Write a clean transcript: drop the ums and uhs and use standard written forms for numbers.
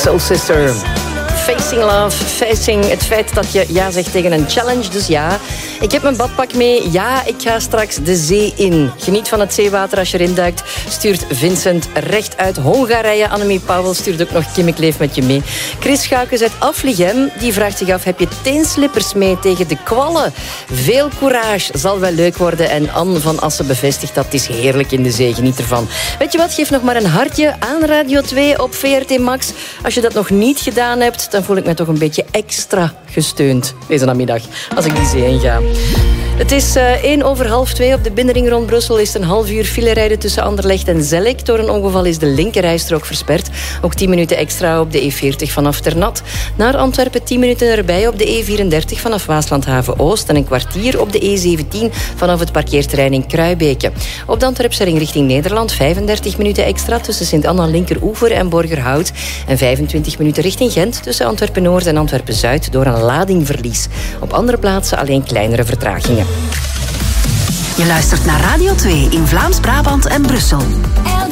Soul Sister. Facing love, facing het feit dat je ja zegt tegen een challenge. Dus ja, ik heb mijn badpak mee. Ja, ik ga straks de zee in. Geniet van het zeewater als je erin duikt. Stuurt Vincent recht uit Hongarije. Annemie Powell stuurt ook nog Kim, ik leef met je mee. Chris Schaukes uit Afligem, die vraagt zich af, heb je teenslippers mee tegen de kwallen? Veel courage, zal wel leuk worden. En Anne van Assen bevestigt dat het is heerlijk in de zee. Geniet ervan. Weet je wat, geef nog maar een hartje aan Radio 2 op VRT Max. Als je dat nog niet gedaan hebt, dan voel ik me toch een beetje extra gesteund deze namiddag, als ik die zee in ga. Het is 1:01 op de binnenring rond Brussel. Is het een half uur file rijden tussen Anderlecht en Zellik. Door een ongeval is de linkerrijstrook versperd. Ook 10 minuten extra op de E40 vanaf Ternat. Naar Antwerpen 10 minuten erbij op de E34 vanaf Waaslandhaven-Oost. En een kwartier op de E17 vanaf het parkeerterrein in Kruibeke. Op de Antwerpse ring richting Nederland 35 minuten extra tussen Sint-Anna-Linkeroever en Borgerhout. En 25 minuten richting Gent tussen Antwerpen-Noord en Antwerpen-Zuid door een ladingverlies. Op andere plaatsen alleen kleinere vertragingen. Je luistert naar Radio 2 in Vlaams-Brabant en Brussel.